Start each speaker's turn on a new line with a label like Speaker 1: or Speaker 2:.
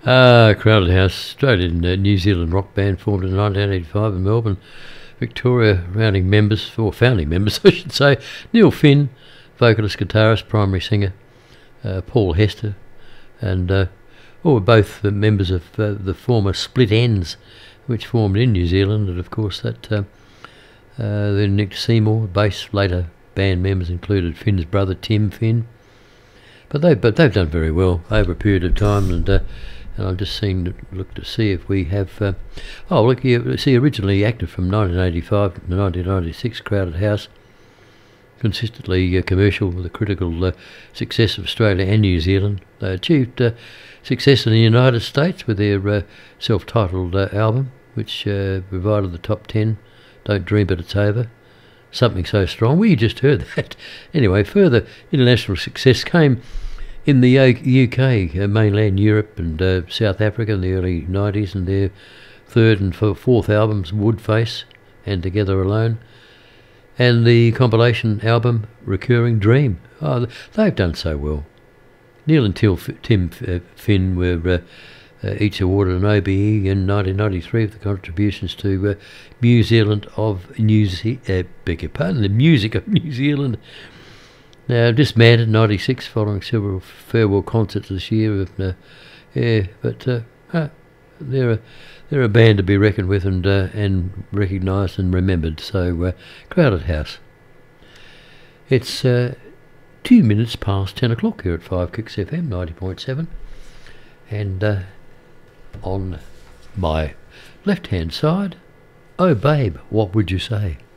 Speaker 1: Crowded House, Australian New Zealand rock band formed in 1985 in Melbourne, Victoria, founding members, I should say, Neil Finn, vocalist, guitarist, primary singer, Paul Hester, and all were both members of the former Split Enz, which formed in New Zealand, and of course that then Nick Seymour, bass. Later band members included Finn's brother Tim Finn, but they've done very well over a period of time, and I'm just look to see if we have. Originally active from 1985 to 1996, Crowded House, consistently commercial with the critical success of Australia and New Zealand. They achieved success in the United States with their self-titled album, which provided the top 10. Don't Dream But It's Over, Something So Strong. We just heard that. Anyway, further international success came in the UK, mainland Europe and South Africa in the early 90s, and their third and fourth albums, Woodface and Together Alone, and the compilation album Recurring Dream. Oh, they've done so well. Neil and Tim Finn were each awarded an OBE in 1993 for the contributions to the music of New Zealand. Now, disbanded in 96 following several farewell concerts this year. They're a band to be reckoned with and recognised and remembered. So, Crowded House. It's 2 minutes past 10 o'clock here at 5 Kicks FM 90.7, and on my left-hand side, Oh Babe, What Would You Say?